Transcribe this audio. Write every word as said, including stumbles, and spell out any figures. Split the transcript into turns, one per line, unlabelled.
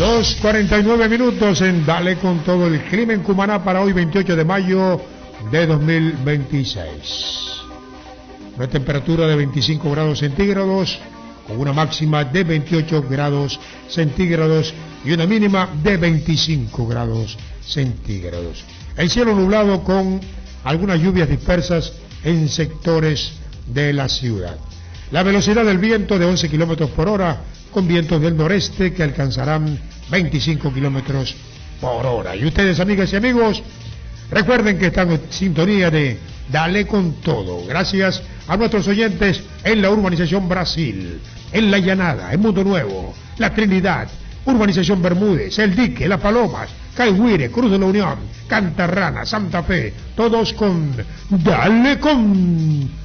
dos cuarenta y nueve minutos en Dale con todo el clima en Cumaná para hoy veintiocho de mayo de dos mil veintiséis. Una temperatura de veinticinco grados centígrados con una máxima de veintiocho grados centígrados y una mínima de veinticinco grados centígrados. El cielo nublado con algunas lluvias dispersas en sectores de la ciudad. La velocidad del viento de once kilómetros por hora con vientos del noreste que alcanzarán veinticinco kilómetros por hora. Y ustedes, amigas y amigos, recuerden que están en sintonía de Dale con todo. Gracias a nuestros oyentes en la urbanización Brasil, en La Llanada, en Mundo Nuevo, La Trinidad, urbanización Bermúdez, El Dique, Las Palomas, Caigüire, Cruz de la Unión, Cantarrana, Santa Fe, todos con Dale con